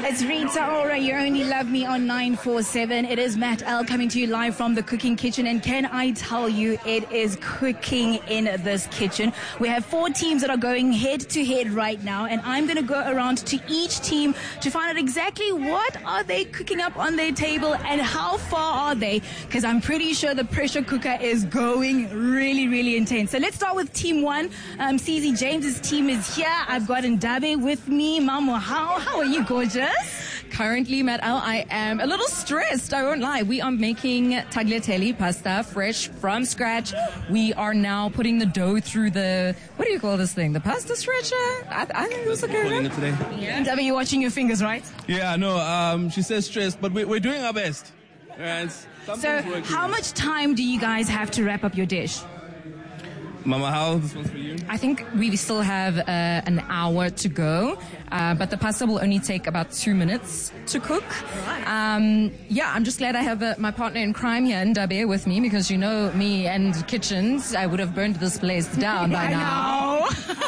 It's Rita Ora, You Only Love Me on 947. It is Matt L coming to you live from the cooking kitchen. And can I tell you, it is cooking in this kitchen. We have 4 teams that are going head to head right now. And I'm going to go around to each team to find out exactly what are they cooking up on their table and how far are they. Because I'm pretty sure the pressure cooker is going really, really intense. So let's start with team 1. CZ James's team is here. I've got Ndabe with me. Mamo, how are you, gorgeous? Currently, Matt L, I am a little stressed, I won't lie. We are making tagliatelle pasta fresh from scratch. We are now putting the dough through the, what do you call this thing? The pasta stretcher? I think this is okay. Today. Yeah. Ndabe, you're watching your fingers, right? Yeah, no, she says stressed, but we're doing our best. So how much time do you guys have to wrap up your dish? Mama, how? This one's for you. I think we still have an hour to go, but the pasta will only take about 2 minutes to cook. Yeah, I'm just glad I have my partner in crime here, Ndabe, with me, because you know me and kitchens, I would have burned this place down by now.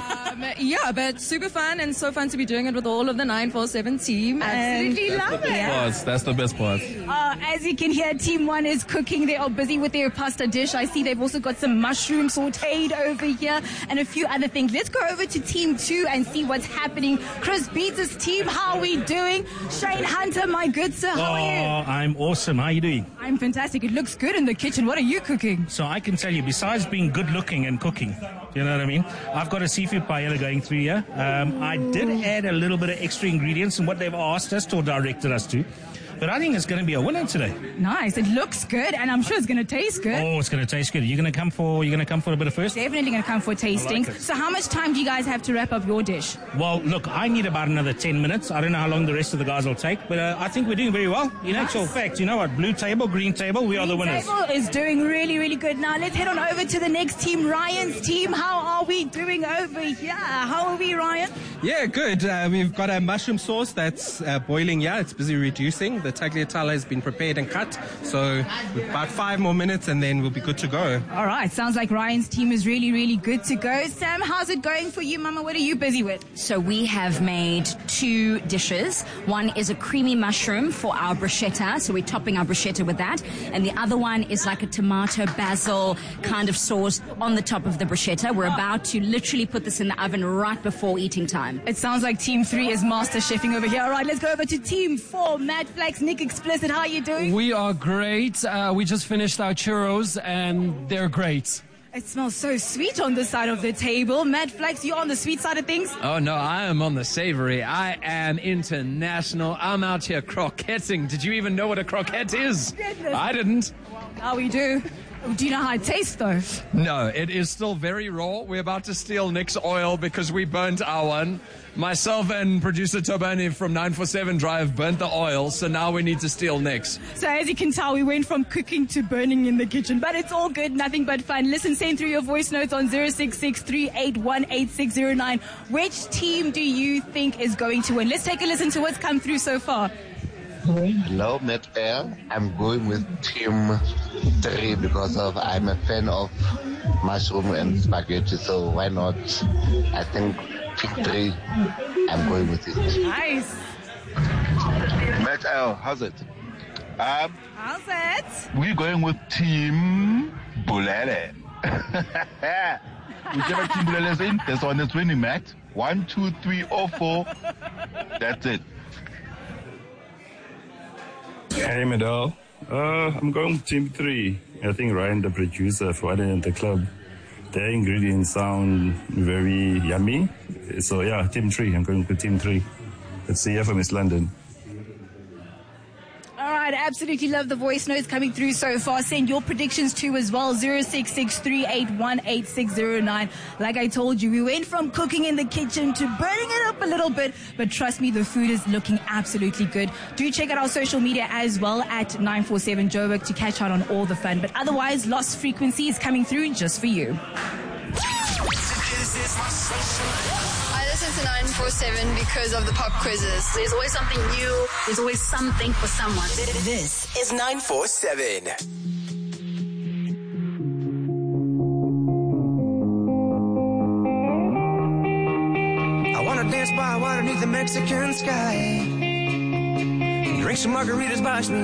Yeah, but super fun and so fun to be doing it with all of the 947 team. Absolutely love it. That's the best part. As you can hear, Team 1 is cooking. They are busy with their pasta dish. I see they've also got some mushroom sauteed over here and a few other things. Let's go over to Team 2 and see what's happening. Chris Beats' team, how are we doing? Shane Hunter, my good sir, how are you? I'm awesome. How are you doing? I'm fantastic. It looks good in the kitchen. What are you cooking? So I can tell you, besides being good looking and cooking, you know what I mean? I've got a seafood paella going through here. I did add a little bit of extra ingredients in what they've asked us or directed us to. But I think it's going to be a winner today. Nice. It looks good, and I'm sure it's going to taste good. Oh, it's going to taste good. You're going to come for a bit of first? Definitely going to come for tasting. Like so how much time do you guys have to wrap up your dish? Well, look, I need about another 10 minutes. I don't know how long the rest of the guys will take, but I think we're doing very well. In actual fact, you know what? Blue table, green table, we are the winners. Green table is doing really, really good. Now let's head on over to the next team, Ryan's team. How are we doing over here? How are we, Ryan? Yeah, good. We've got a mushroom sauce that's boiling. Yeah, it's busy reducing. The tagliatelle has been prepared and cut. So about 5 more minutes and then we'll be good to go. All right. Sounds like Ryan's team is really, really good to go. Sam, how's it going for you, Mama? What are you busy with? So we have made 2 dishes. One is a creamy mushroom for our bruschetta. So we're topping our bruschetta with that. And the other one is like a tomato basil kind of sauce on the top of the bruschetta. We're about to literally put this in the oven right before eating time. It sounds like Team 3 is master chefing over here. All right, let's go over to Team 4. Mad Flax, Nick Explicit, how are you doing? We are great. We just finished our churros and they're great. It smells so sweet on this side of the table. Mad Flax, you on the sweet side of things? Oh, no, I am on the savory. I am international. I'm out here croquetting. Did you even know what a croquette is? Goodness. I didn't. Now we do. Do you know how it tastes, though? No, it is still very raw. We're about to steal Nick's oil because we burnt our one. Myself and producer Tobani from 947 Drive burnt the oil, so now we need to steal Nick's. So as you can tell, we went from cooking to burning in the kitchen, but it's all good, nothing but fun. Listen, send through your voice notes on 0663818609. Which team do you think is going to win? Let's take a listen to what's come through so far. Hello, Matt Air. I'm going with Team 3 because I'm a fan of mushroom and spaghetti, so why not? I think Team 3, I'm going with it. Nice. Matt L, how's it? How's it? We're going with Team Bulele. Whichever Team Bulele is in, this one is winning, Matt. 1, 2, 3, or 4. That's it. Hey, Medal. I'm going with Team 3. I think Ryan, the producer for One and the Club, their ingredients sound very yummy. So, yeah, Team 3. I'm going with Team 3. Let's see you from East London. All right, absolutely love the voice notes coming through so far. Send your predictions too as well, 0663818609. Like I told you, we went from cooking in the kitchen to burning it up a little bit, but trust me, the food is looking absolutely good. Do check out our social media as well at 947 Joburg to catch out on all the fun. But otherwise, Lost Frequency is coming through just for you. I listen to 947 because of the pop quizzes. There's always something new. There's always something for someone. This is 947. I wanna dance by water beneath the Mexican sky. some margaritas by me.